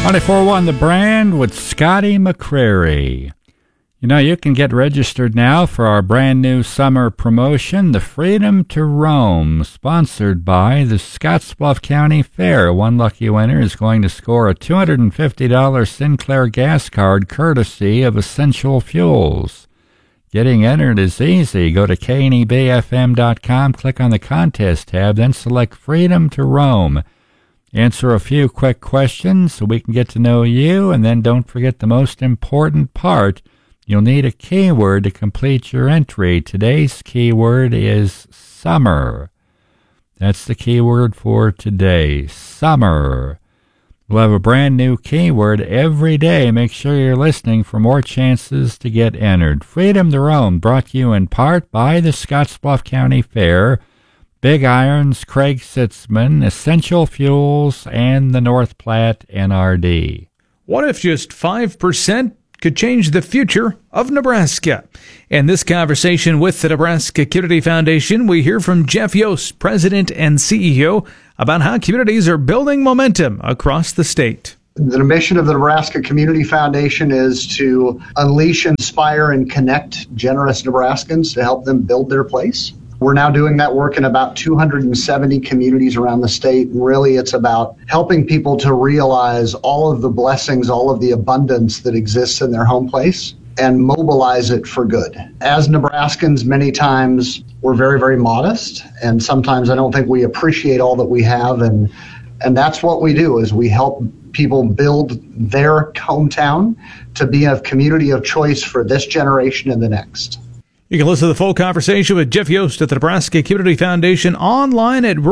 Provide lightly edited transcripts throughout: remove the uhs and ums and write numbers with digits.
94.1 The Brand with Scotty McCreary. You know, you can get registered now for our brand new summer promotion, the Freedom to Roam, sponsored by the Scottsbluff County Fair. One lucky winner is going to score a $250 Sinclair gas card courtesy of Essential Fuels. Getting entered is easy. Go to knebfm.com, click on the contest tab, then select Freedom to Roam. Answer a few quick questions so we can get to know you, and then don't forget the most important part. You'll need a keyword to complete your entry. Today's keyword is summer. That's the keyword for today, summer. We'll have a brand new keyword every day. Make sure you're listening for more chances to get entered. Freedom to Roam, brought to you in part by the Scottsbluff County Fair, Big Irons, Craig Sitzman, Essential Fuels, and the North Platte NRD. What if just 5% could change the future of Nebraska? In this conversation with the Nebraska Community Foundation, we hear from Jeff Yost, President and CEO, about how communities are building momentum across the state. The mission of the Nebraska Community Foundation is to unleash, inspire, and connect generous Nebraskans to help them build their place. We're now doing that work in about 270 communities around the state. And really, it's about helping people to realize all of the blessings, all of the abundance that exists in their home place and mobilize it for good. As Nebraskans, many times we're very, very modest. And sometimes I don't think we appreciate all that we have. And that's what we do, is we help people build their hometown to be a community of choice for this generation and the next. You can listen to the full conversation with Jeff Yost at the Nebraska Community Foundation online at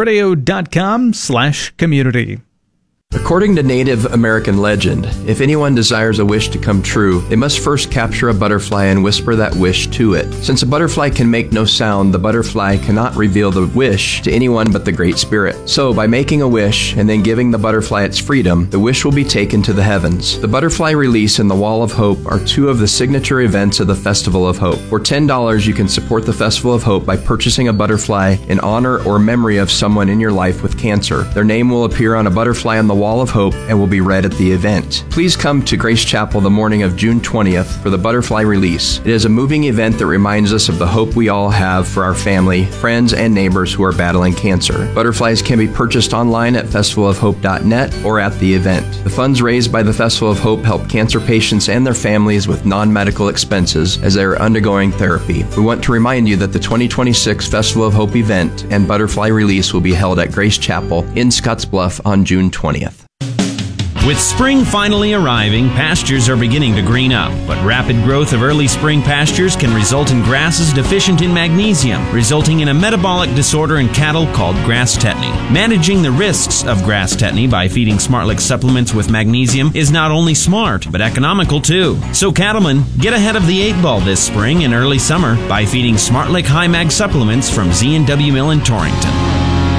ruralradio.com/community. According to Native American legend, if anyone desires a wish to come true, they must first capture a butterfly and whisper that wish to it. Since a butterfly can make no sound, the butterfly cannot reveal the wish to anyone but the Great Spirit. So, by making a wish and then giving the butterfly its freedom, the wish will be taken to the heavens. The Butterfly Release and the Wall of Hope are two of the signature events of the Festival of Hope. For $10, you can support the Festival of Hope by purchasing a butterfly in honor or memory of someone in your life with cancer. Their name will appear on a butterfly on the Wall of Hope and will be read at the event. Please come to Grace Chapel the morning of June 20th for the Butterfly Release. It is a moving event that reminds us of the hope we all have for our family, friends, and neighbors who are battling cancer. Butterflies can be purchased online at festivalofhope.net or at the event. The funds raised by the Festival of Hope help cancer patients and their families with non-medical expenses as they are undergoing therapy. We want to remind you that the 2026 Festival of Hope event and Butterfly Release will be held at Grace Chapel in Scottsbluff on June 20th. With spring finally arriving, pastures are beginning to green up, but rapid growth of early spring pastures can result in grasses deficient in magnesium, resulting in a metabolic disorder in cattle called grass tetany. Managing the risks of grass tetany by feeding SmartLick supplements with magnesium is not only smart, but economical too. So cattlemen, get ahead of the 8 ball this spring and early summer by feeding SmartLick High Mag supplements from Z&W Mill in Torrington.